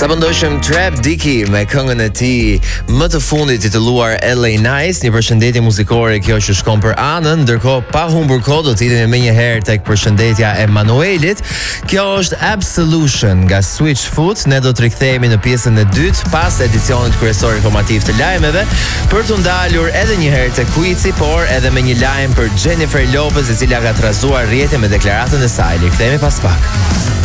Sa pëndoshëm Trap Dicky me këngën e tij më të fundit titulluar LA Nice, një përshëndetje muzikore kjo që shkon për Anën, ndërkohë pa humbur kohë do të idemi më një herë tek përshëndetja e Manuelit. Kjo është Absolution nga Switchfoot. Ne do të rikthehemi në pjesën e dytë pas edicionit kryesor informativ të lajmeve për të ndalur edhe një herë tek quizi, por edhe me një lajm për Jennifer Lopez, e cila ka trazuar rrjetin me deklaratën e saj. Rikthehemi pas pak.